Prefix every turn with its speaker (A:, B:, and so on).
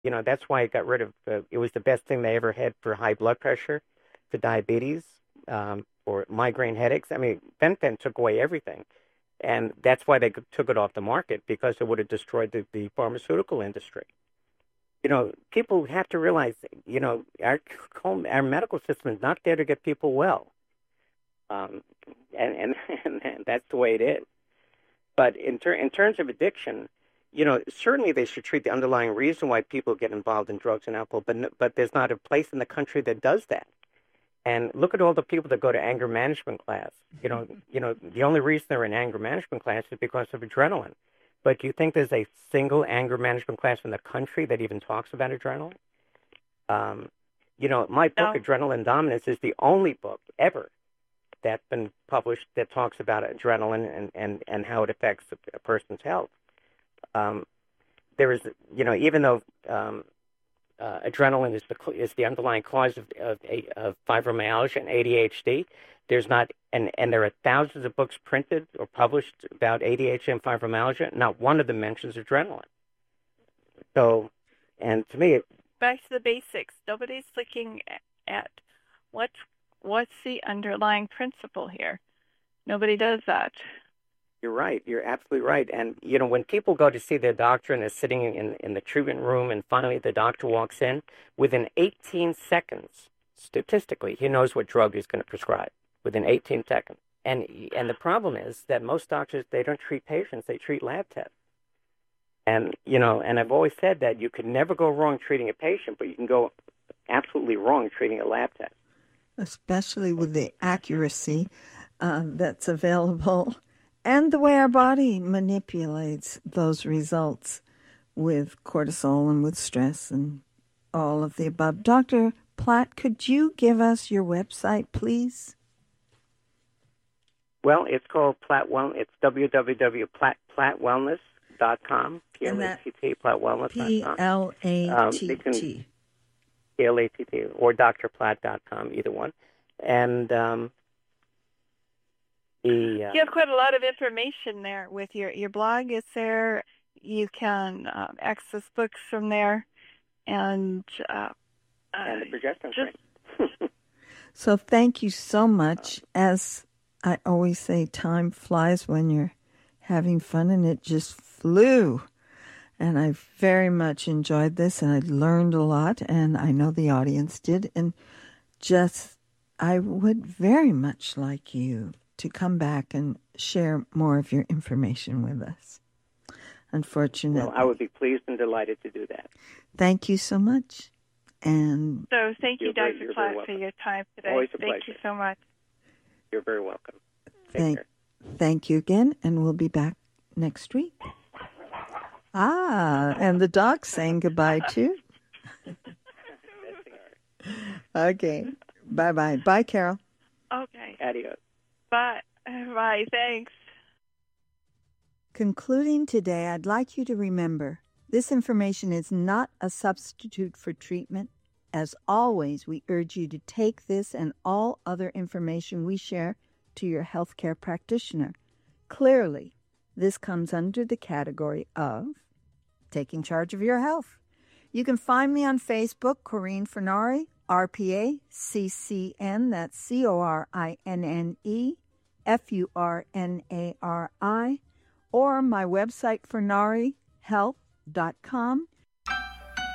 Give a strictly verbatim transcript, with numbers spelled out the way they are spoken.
A: You know, that's why it got rid of, uh, it was the best thing they ever had for high blood pressure, for diabetes, um, for migraine headaches. I mean, Fen-Phen took away everything. And that's why they took it off the market, because it would have destroyed the, the pharmaceutical industry. You know, people have to realize, you know, our our medical system is not there to get people well, um, and, and and that's the way it is. But in ter- in terms of addiction, you know, certainly they should treat the underlying reason why people get involved in drugs and alcohol. But n- but there's not a place in the country that does that. And look at all the people that go to anger management class. You know, you know, the only reason they're in anger management class is because of adrenaline. But do you think there's a single anger management class in the country that even talks about adrenaline? Um, you know, my book,
B: No.
A: Adrenaline Dominance, is the only book ever that's been published that talks about adrenaline and, and, and how it affects a, a person's health. Um, there is, you know, even though um, uh, adrenaline is the is the underlying cause of, of, of fibromyalgia and A D H D, there's not, and, and there are thousands of books printed or published about A D H D and fibromyalgia. Not one of them mentions adrenaline. So, and to me, it,
B: back to the basics. Nobody's looking at what what's the underlying principle here. Nobody does that.
A: You're right. You're absolutely right. And, you know, when people go to see their doctor and they're sitting in, in the treatment room and finally the doctor walks in, within eighteen seconds, statistically, he knows what drug he's going to prescribe within eighteen seconds. And, and the problem is that most doctors, they don't treat patients, they treat lab tests. And, you know, and I've always said that you can never go wrong treating a patient, but you can go absolutely wrong treating a lab test.
C: Especially with the accuracy uh, that's available and the way our body manipulates those results with cortisol and with stress and all of the above. Doctor Platt, could you give us your website, please?
A: Well, it's called Platt Wellness. It's w w w dot platt wellness dot com. P L A T T, platt wellness dot com.
C: P L A T T.
A: P L A T T, or d r platt dot com, either one. And um, the, uh,
B: you have quite a lot of information there with your, your blog is there. You can uh, access books from there. And, uh,
A: and the progesterone
B: just...
C: So thank you so much. As I always say, time flies when you're having fun, and it just flew. And I very much enjoyed this, and I learned a lot, and I know the audience did. And just, I would very much like you to come back and share more of your information with us. Unfortunately.
A: Well, I would be pleased and delighted to do that.
C: Thank you so much. And
B: so thank you,
A: you're
B: Doctor
A: Very,
B: Platt, for your time today.
A: Always a
B: thank
A: pleasure.
B: you so much.
A: You're very welcome. Take
C: thank,
A: care.
C: Thank you again, and we'll be back next week. Ah, and the dog's saying goodbye, too. Okay. Bye-bye. Bye, Carol.
B: Okay.
A: Adios.
B: Bye. Bye. Thanks.
C: Concluding today, I'd like you to remember this information is not a substitute for treatment. As always, we urge you to take this and all other information we share to your healthcare practitioner. Clearly, this comes under the category of taking charge of your health. You can find me on Facebook, Corinne Furnari, R P A C C N, that's C O R I N N E F U R N A R I, or my website, furnari health dot com.